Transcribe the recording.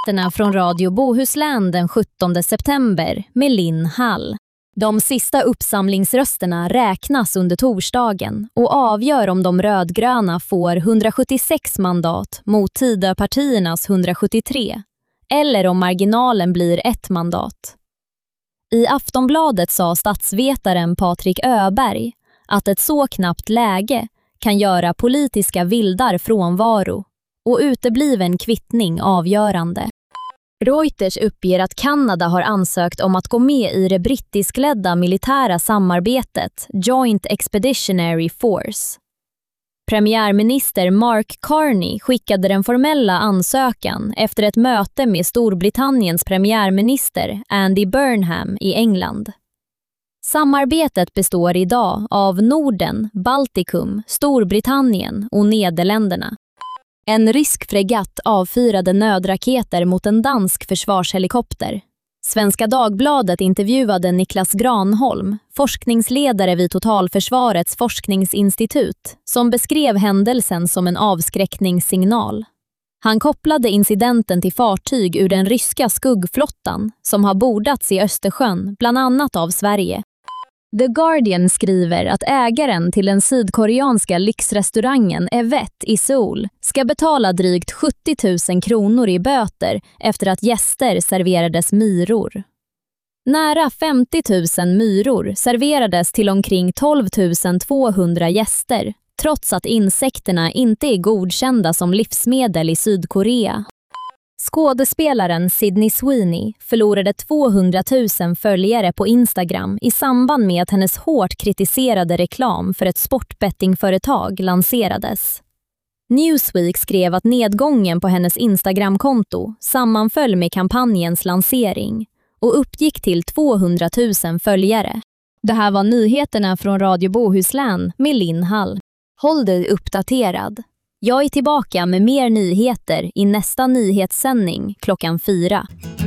Nyheterna från Radio Bohuslän den 17 september med Linn Hall. De sista uppsamlingsrösterna räknas under torsdagen och avgör om de rödgröna får 176 mandat mot Tidöpartiernas 173 eller om marginalen blir 1 mandat. I Aftonbladet sa statsvetaren Patrik Öberg att ett så knappt läge kan göra politiska vildar frånvaro och utebliven kvittning avgörande. Reuters uppger att Kanada har ansökt om att gå med i det brittiskledda militära samarbetet Joint Expeditionary Force. Premiärminister Mark Carney skickade den formella ansökan efter ett möte med Storbritanniens premiärminister Andy Burnham i England. Samarbetet består idag av Norden, Baltikum, Storbritannien och Nederländerna. En rysk fregatt avfyrade nödraketer mot en dansk försvarshelikopter. Svenska Dagbladet intervjuade Niklas Granholm, forskningsledare vid Totalförsvarets forskningsinstitut, som beskrev händelsen som en avskräckningssignal. Han kopplade incidenten till fartyg ur den ryska skuggflottan som har bordats i Östersjön, bland annat av Sverige. The Guardian skriver att ägaren till den sydkoreanska lyxrestaurangen Evet i Seoul ska betala drygt 70 000 kronor i böter efter att gäster serverades myror. Nära 50 000 myror serverades till omkring 12 200 gäster, trots att insekterna inte är godkända som livsmedel i Sydkorea. Skådespelaren Sydney Sweeney förlorade 200 000 följare på Instagram i samband med att hennes hårt kritiserade reklam för ett sportbettingföretag lanserades. Newsweek skrev att nedgången på hennes Instagramkonto sammanföll med kampanjens lansering och uppgick till 200 000 följare. Det här var nyheterna från Radio Bohuslän med Linn Hall. Håll dig uppdaterad. Jag är tillbaka med mer nyheter i nästa nyhetssändning klockan 4.